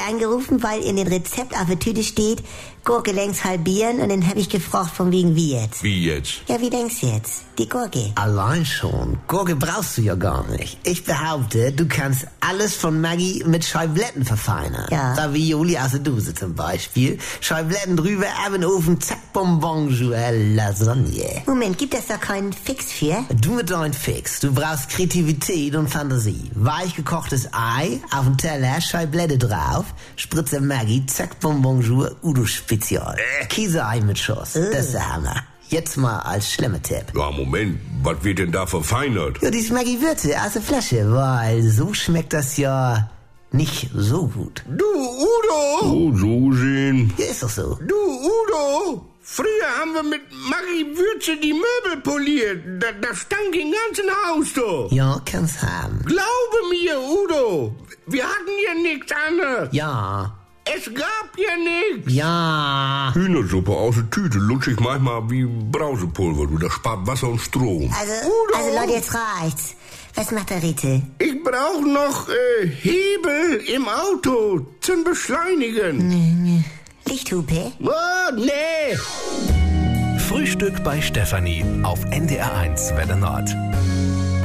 angerufen, weil in dem Rezept auf der Tüte steht, Gurke längs halbieren, und dann habe ich gefragt, von wegen wie jetzt. Wie jetzt? Ja, wie denkst du jetzt? Die Gurke. Allein schon. Gurke brauchst du ja gar nicht. Ich behaupte, du kannst alles von Maggi mit Scheibletten verfeinern. Ja. Ravioli aus der Dose zum Beispiel. Scheibletten drüber, ab in den Ofen, zack, bonbonjour, Lasagne. Moment, gibt es da keinen Fix für? Du mit deinem Fix. Du brauchst Kreativität und Fantasie. Weich gekochtes Ei, auf dem Teller, Scheiblette drauf, Spritze Maggi, zack, bonbonjour, Udo-Spezial. Käseei mit Schuss. Das ist der Hammer. Jetzt mal als schlimmer Tipp. Ja, Moment, was wird denn da verfeinert? Ja, die Maggi-Würze aus der Flasche, weil so schmeckt das ja nicht so gut. Du, Udo! Oh, so sehen. Ja, ist doch so. Du, Udo! Früher haben wir mit Maggi-Würze die Möbel poliert. Da stank im ganzen Haus, du. Ja, kann's haben. Glaube mir, Udo, wir hatten ja nichts anderes. Ja. Es gab ja nichts. Ja. Hühnersuppe aus der Tüte lutsche ich manchmal wie Brausepulver. Du, das spart Wasser und Strom. Also Leute, jetzt reicht's. Was macht der Ritte? Ich brauche noch Hebel im Auto zum Beschleunigen. Lichthupe? Oh, nee. Frühstück bei Stefanie auf NDR1 Welle Nord.